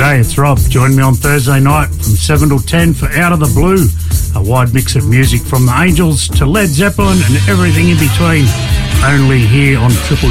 G'day, it's Rob. Join me on Thursday night from 7 till 10 for Out of the Blue, a wide mix of music from the Angels to Led Zeppelin and everything in between, only here on Triple